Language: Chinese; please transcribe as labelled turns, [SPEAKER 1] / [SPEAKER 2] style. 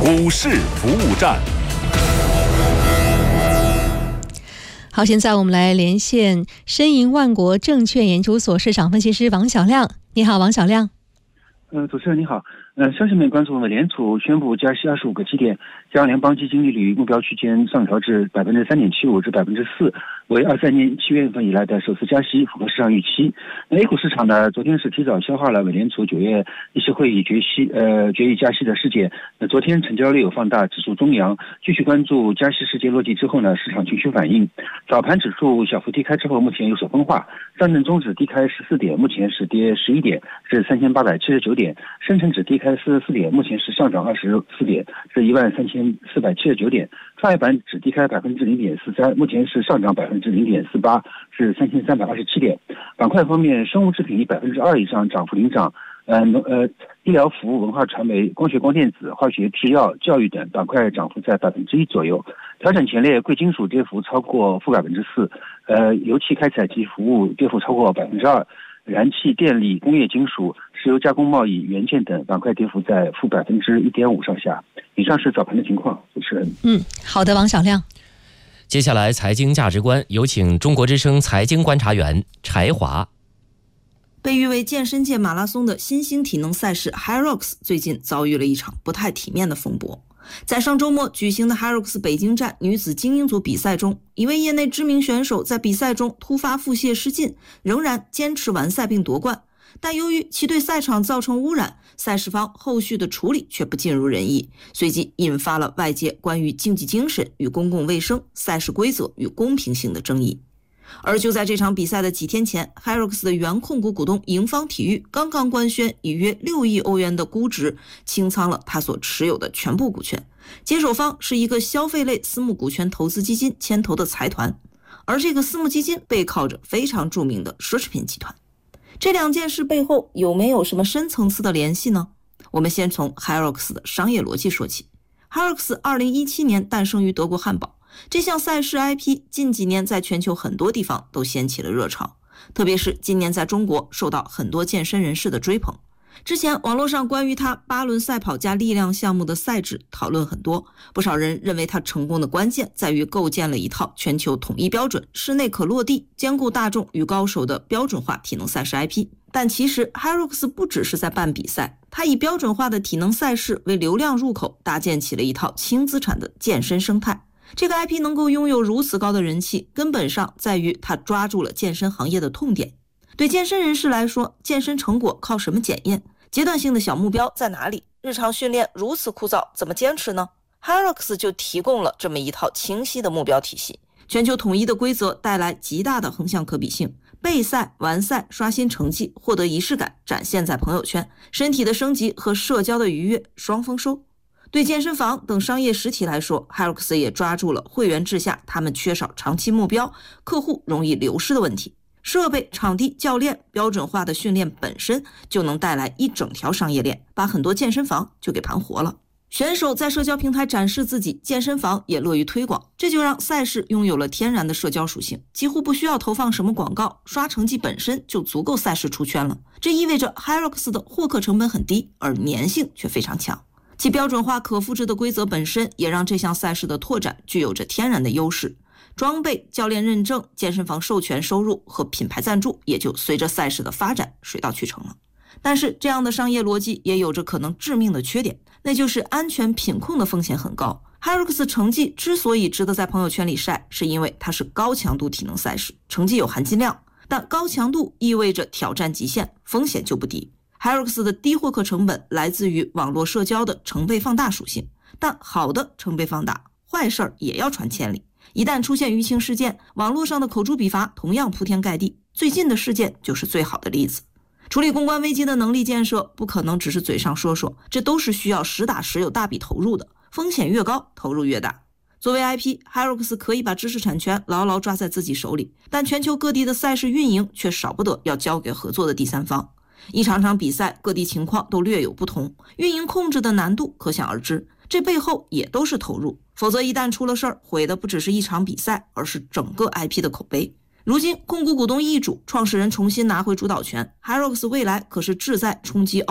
[SPEAKER 1] 股市服务站。
[SPEAKER 2] 好，现在我们来连线申银万国证券研究所市场分析师王小亮。你好，王小亮。
[SPEAKER 3] 主持人你好。消息面关注美联储宣布加息25个基点，将联邦基金利率目标区间上调至 3.75% 至 4%， 为23年7月份以来的首次加息，符合市场预期。A 股市场呢，昨天是提早消化了美联储9月议息会议决议加息的事件。昨天成交率有放大，指数中阳。继续关注加息事件落地之后呢，市场情绪反应。早盘指数小幅低开之后，目前有所分化。上证综指低开14点，目前是跌11点，至3879点。深成指低开44点，目前是上涨24点，是13479点。创业板指低开 0.43%， 目前是上涨 0.48%， 是3327点。板块方面，生物制品以 2% 以上涨幅领涨，医疗服务、文化传媒、光学光电子、化学制药、教育等板块涨幅在 1% 左右。调整前列贵金属跌幅超过负 4%， 油气开采及服务跌幅超过 2%， 燃气电力、工业金属、石油加工贸易、元件等板块跌幅在负 1.5% 上下。以上是早盘的情况，主持人。
[SPEAKER 2] 好的，王小亮。
[SPEAKER 4] 接下来财经价值观，有请中国之声财经观察员柴华。
[SPEAKER 5] 被誉为健身界马拉松的新兴体能赛事 HYROX 最近遭遇了一场不太体面的风波。在上周末举行的 HYROX 北京站女子精英组比赛中，一位业内知名选手在比赛中突发腹泻失禁，仍然坚持完赛并夺冠，但由于其对赛场造成污染，赛事方后续的处理却不尽如人意，随即引发了外界关于竞技精神与公共卫生、赛事规则与公平性的争议。而就在这场比赛的几天前， HYROX 的原控股股东盈方体育刚刚官宣以约6亿欧元的估值清仓了他所持有的全部股权，接手方是一个消费类私募股权投资基金牵头的财团，而这个私募基金背靠着非常著名的奢侈品集团。这两件事背后有没有什么深层次的联系呢？我们先从 HYROX 的商业逻辑说起。 HYROX 2017年诞生于德国汉堡，这项赛事 IP 近几年在全球很多地方都掀起了热潮，特别是今年在中国受到很多健身人士的追捧。之前网络上关于他8轮赛跑加力量项目的赛制讨论很多，不少人认为他成功的关键在于构建了一套全球统一标准、室内可落地、兼顾大众与高手的标准化体能赛事 IP。 但其实 HYROX 不只是在办比赛，他以标准化的体能赛事为流量入口，搭建起了一套轻资产的健身生态。这个 IP 能够拥有如此高的人气，根本上在于它抓住了健身行业的痛点。对健身人士来说，健身成果靠什么检验？阶段性的小目标在哪里？日常训练如此枯燥，怎么坚持呢？ HYROX 就提供了这么一套清晰的目标体系。全球统一的规则带来极大的横向可比性，备赛、完赛、刷新成绩、获得仪式感，展现在朋友圈，身体的升级和社交的愉悦双丰收。对健身房等商业实体来说， HYROX 也抓住了会员制下他们缺少长期目标、客户容易流失的问题。设备、场地、教练，标准化的训练本身就能带来一整条商业链，把很多健身房就给盘活了。选手在社交平台展示自己，健身房也乐于推广，这就让赛事拥有了天然的社交属性，几乎不需要投放什么广告，刷成绩本身就足够赛事出圈了。这意味着 HYROX 的获客成本很低，而粘性却非常强。其标准化可复制的规则本身也让这项赛事的拓展具有着天然的优势，装备、教练认证、健身房授权收入和品牌赞助也就随着赛事的发展水到渠成了。但是这样的商业逻辑也有着可能致命的缺点，那就是安全品控的风险很高。 HYROX 成绩之所以值得在朋友圈里晒，是因为它是高强度体能赛事，成绩有含金量，但高强度意味着挑战极限，风险就不低。HYROX 的低获客成本来自于网络社交的成倍放大属性，但好的成倍放大，坏事也要传千里。一旦出现舆情事件，网络上的口诛笔伐同样铺天盖地，最近的事件就是最好的例子。处理公关危机的能力建设不可能只是嘴上说说，这都是需要实打实有大笔投入的，风险越高，投入越大。作为 IP， HYROX 可以把知识产权牢牢抓在自己手里，但全球各地的赛事运营却少不得要交给合作的第三方。一场场比赛，各地情况都略有不同，运营控制的难度可想而知，这背后也都是投入，否则一旦出了事儿，毁的不只是一场比赛，而是整个 IP 的口碑。如今控股股东易主，创始人重新拿回主导权， HYROX 未来可是志在冲击